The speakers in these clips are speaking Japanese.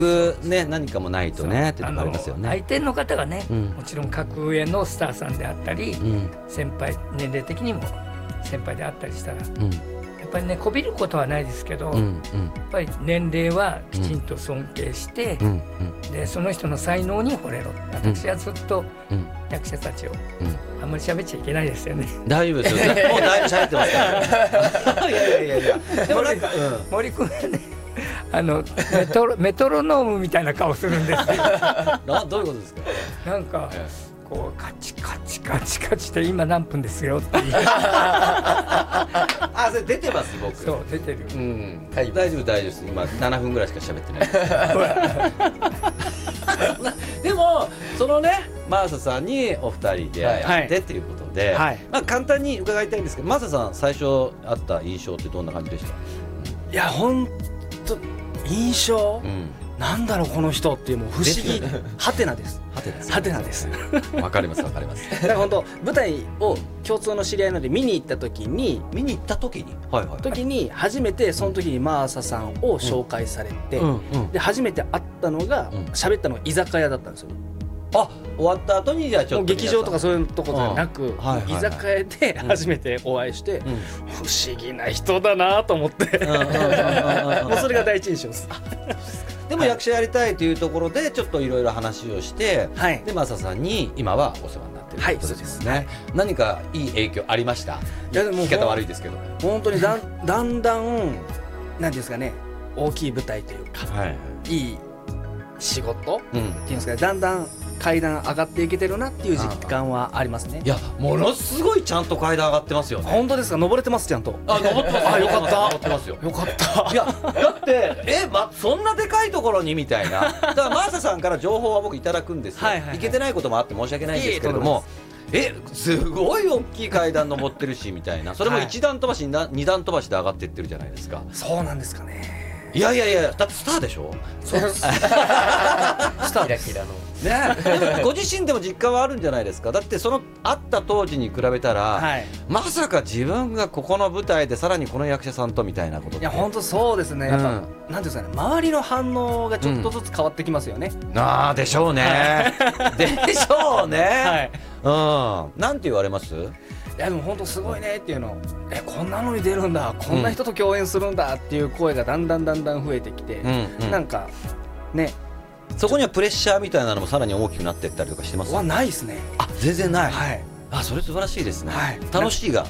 ね、何かもないとねってとこありますよね。 相手の方がね、 うん、 もちろん格上のスターさんであったり、 うん、 先輩、年齢的にも先輩であったりしたら、 うん、 やっぱりね、こびることはないですけど、 うん、うん、 やっぱり年齢はきちんと尊敬して、 うん、 でその人の才能に惚れろ。私はずっと役者たちを、あんまり喋っちゃいけないですよね。 大丈夫ですよね。もうだいぶ喋ってますから。いや。でもなんか、 森君はね、メトロノームみたいな顔するんですよ。 どういうことですか。 なんか、こうカチカチカチカチって今何分ですよっていう。 それ出てます僕。 そう出てる。 はい、大丈夫です。今7分ぐらいしか喋ってない。でもそのね、マーサさんにお二人でやってっていうことで、まあ簡単に伺いたいんですけど、マーサさん最初あった印象ってどんな感じでした？ いや本当印象、なんだろうこの人っていうもう不思議ハテナです。ハテナです。 わかります。だから本当舞台を共通の知り合いので見に行った時に初めてその時にマーサさんを紹介されて、で初めて会ったのが喋ったのが居酒屋だったんですよ。 終わった後にじゃあちょっと劇場とかそういうところじゃなく、居酒屋で初めてお会いして、不思議な人だなと思って、もうそれが第一印象です。 でも役者やりたいというところでちょっといろいろ話をして、でマサさんに今はお世話になっているということですね。何かいい影響ありました？いやでも聞き方悪いですけど、 本当にだんだん何ですかね、大きい舞台というか、いい仕事っていうんですかね、だんだん階段上がっていけてるなっていう実感はありますね。 いやものすごいちゃんと階段上がってますよね。 本当ですか？登れてますちゃんと。 登ってます。 よかった。 登ってますよ。 よかった。 いやだってそんなでかいところにみたいな。だからマーサさんから情報は僕いただくんですよ。いけてないこともあって申し訳ないんですけれども、すごい大きい階段登ってるしみたいな。それも1段飛ばし2段飛ばしで上がっていってるじゃないですか。 そうなんですかね。 いやだってスターでしょ。 そうスターです。キラキラのね、ご自身でも実感はあるんじゃないですか。だってその会った当時に比べたら、まさか自分がここの舞台でさらにこの役者さんとみたいなことって。 いや本当そうですね。やっぱなんていうんですかね、周りの反応がちょっとずつ変わってきますよね。 でしょうね。でしょうね。なんて言われます？ いやでも本当すごいねっていうの、こんなのに出るんだ、こんな人と共演するんだっていう声がだんだん増えてきて、なんかね、 そこにはプレッシャーみたいなのもさらに大きくなっていったりとかしてます？ ないですね。 全然ない。それ素晴らしいですね。楽しいです。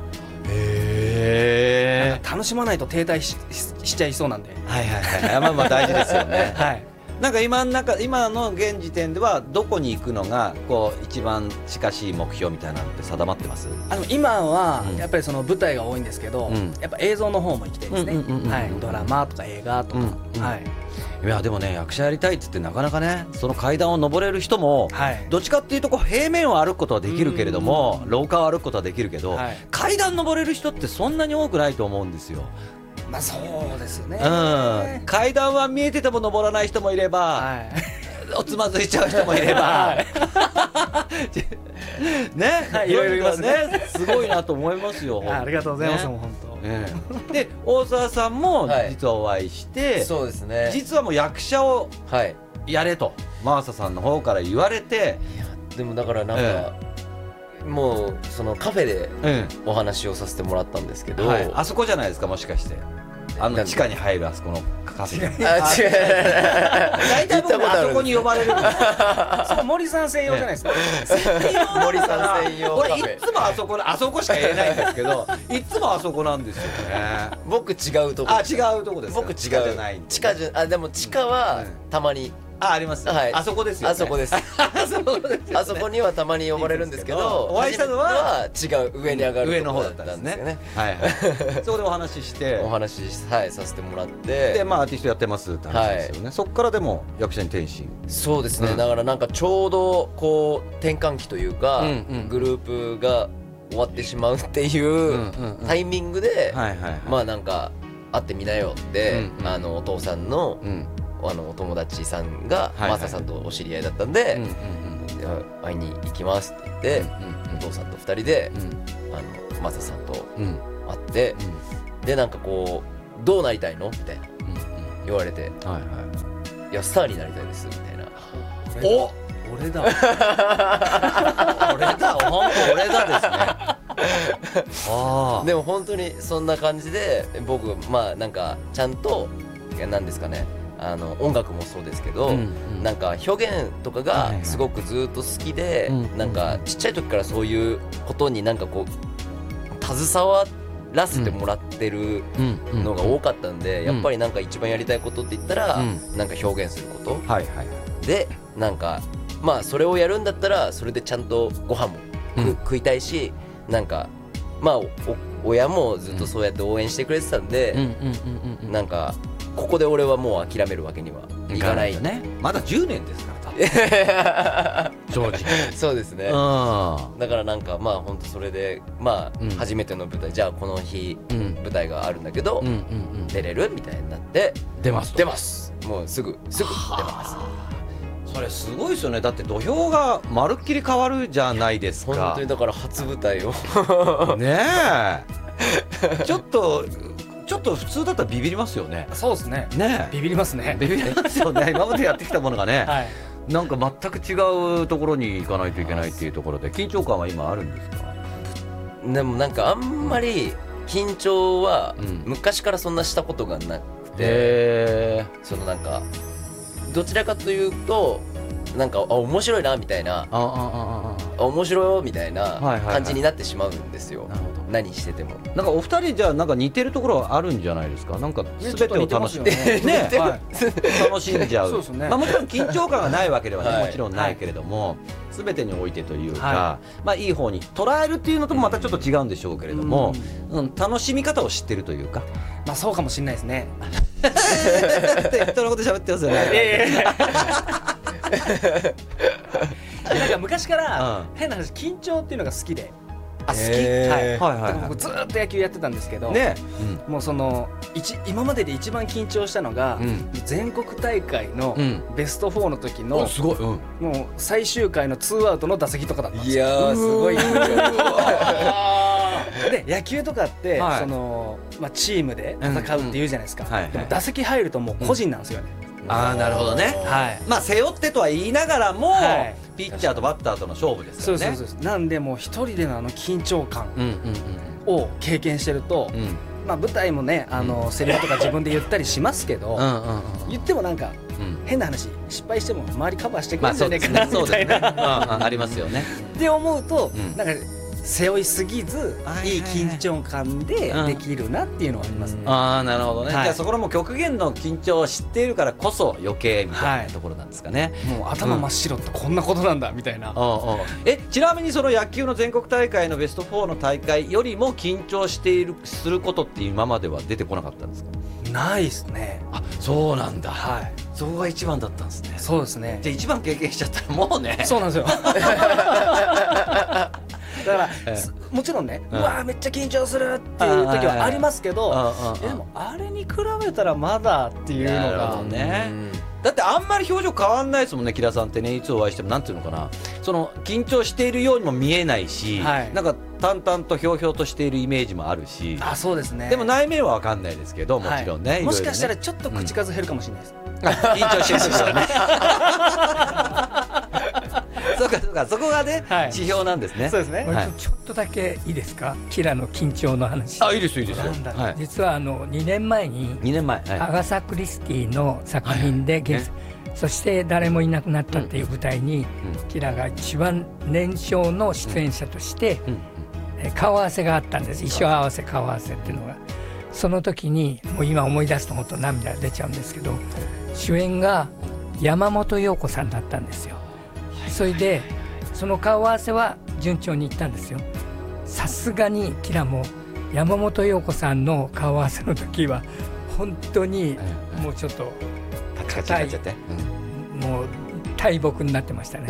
楽しまないと停滞 しちゃいそうなんで。 まあ大事ですよね。なんか今の現時点ではどこに行くのがこう一番近しい目標みたいなのって定まってます？ 今はやっぱりその舞台が多いんですけど、やっぱ映像の方も行きたいですね。ドラマとか映画とか。 いやでもね、役者やりたいって言ってなかなかね、その階段を上れる人も、どっちかっていうとこう平面を歩くことはできるけれども、廊下を歩くことはできるけど、階段上れる人ってそんなに多くないと思うんですよ。 まあそうですね。 階段は見えてても登らない人もいれば、おつまずいちゃう人もいればね、いろいろいますね。すごいなと思いますよ。 ありがとうございます。もう本当。 で大沢さんも実はお会いして、 そうですね。 実はもう役者をやれとマーサさんの方から言われて、 でもだからなんかもうそのカフェでお話をさせてもらったんですけど、 あそこじゃないですか、もしかして地下に入るあそこのカフェ。違う。大体僕あそこに呼ばれる。 そう森さん専用じゃないですか。 森さん専用カフェ。 俺いつもあそこしか言えないんですけど、いつもあそこなんですよね。 僕違うとこ。 違うとこです。 僕地下じゃない。 でも地下はたまに。 あります。あそこですよね。 あそこです。あそこにはたまに呼ばれるんですけど、 お会いしたのは違う上に上がる上の方だったんですね。そこでお話ししてさせてもらって、 でアーティストやってますって話ですよね。そこからでも役者に転身。 そうですね。だからなんかちょうどこう転換期というか、グループが終わってしまうっていうタイミングで、まあなんか会ってみなよってお父さんのお友達さんがマサさんとお知り合いだったんで、会いに行きますって言って、お父さんと2人でマサさんと会って、でなんかこうどうなりたいのみたいな、 言われて、いやスターになりたいですみたいな。 お俺だ俺だ本当俺だですね。 でも本当にそんな感じで僕まあなんかちゃんとなんですかね、音楽もそうですけど、なんか表現とかがすごくずっと好きで、なんかちっちゃい時からそういうことになんかこう携わらせてもらってるのが多かったんで、やっぱりなんか一番やりたいことって言ったら、なんか表現すること、でなんかまあそれをやるんだったらそれでちゃんとご飯も食いたいし、なんかまあ親もずっとそうやって応援してくれてたんで、なんかここで俺はもう諦めるわけにはいかないね。まだ10年ですから正直そうですね。だからなんかまあ本当それでまあ初めての舞台、じゃあこの日舞台があるんだけど出れるみたいになって、出ますもうすぐ出ます。 それすごいですよね。だって土俵がまるっきり変わるじゃないですか。 本当にだから初舞台をねえちょっと普通だったらビビりますよね。 そうですね。ビビりますね。 ビビりますよね。今までやってきたものがね、なんか全く違うところに行かないといけないっていうところで緊張感は今あるんですか？ でもなんかあんまり緊張は昔からそんなしたことがなくて、そのなんかどちらかというとなんか面白いなみたいな、面白いみたいな感じになってしまうんですよ。何しててもなんかお二人じゃあなんか似てるところはあるんじゃないですか。なんか全てを楽しんで楽しんじゃう。まあもちろん緊張感がないわけではもちろんないけれども、全てにおいてというか、まあいい方に捉えるっていうのともまたちょっと違うんでしょうけれども、楽しみ方を知ってるというか。 まあそうかもしれないですね。 人のこと喋ってますよね。 なんか昔から変な話緊張っていうのが好きで。 好き。 僕ずっと野球やってたんですけど、もうその今までで一番緊張したのが全国大会のベスト4の時のもう最終回の2アウトの打席とかだったんですよ。 いやーすごい緊張で野球とかってそのチームで戦うって言うじゃないですか。でも打席入るともう個人なんですよね。 なるほどね。まあ背負ってとは言いながらもピッチャーとバッターとの勝負ですよね。 なんでもう一人での緊張感を経験してると、まあ舞台もねセリフとか自分で言ったりしますけど、言ってもなんか変な話失敗しても周りカバーしてくれるんじゃないかなみたいなありますよね。 って思うとなんか背負いすぎずいい緊張感でできるなっていうのはありますね。 なるほどね。じゃあそこのもう極限の緊張を知っているからこそ余計みたいなところなんですかね。 もう頭真っ白ってこんなことなんだみたいな。 ちなみにその野球の全国大会のベスト4の大会よりも緊張してすることって今までは出てこなかったんですか？ ないですね。 そうなんだ。そこが一番だったんですね。 そうですね。 じゃあ一番経験しちゃったらもうね。 そうなんですよ。だからもちろんね、うわめっちゃ緊張するっていう時はありますけど、でもあれに比べたらまだっていうのがね。だってあんまり表情変わんないですもんね。木田さんってね、いつお会いしてもなんていうのかな、その緊張しているようにも見えないし、なんか淡々とひょうひょうとしているイメージもあるし。 そうですね。 でも内面は分かんないですけど、もちろんね。 もしかしたらちょっと口数減るかもしれないです。 緊張しやすいからね。そうかそこがね指標なんですね。 そうですね。 ちょっとだけいいですか、キラの緊張の話。 いいですよ。 実は2年前にアガサ・クリスティの作品でそして誰もいなくなったっていう舞台にキラが一番年少の出演者として顔合わせがあったんです。衣装合わせ顔合わせっていうのが、その時にもう今思い出すと本当涙出ちゃうんですけど、主演が山本陽子さんだったんですよ。それでその顔合わせは順調にいったんですよ。さすがにキラも山本陽子さんの顔合わせの時は本当にもうちょっと硬い、もう大木になってましたね。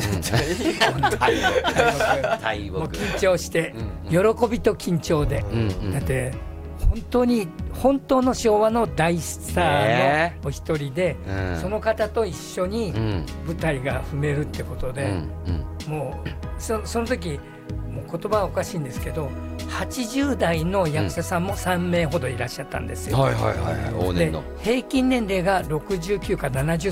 大木もう緊張して喜びと緊張で、だって本当の昭和の大スターのお一人で、その方と一緒に舞台が踏めるってことで、もうその時もう言葉はおかしいんですけど、 80代の役者さんも3名ほどいらっしゃったんですよ。 はいはいはい、往年の平均年齢が69から70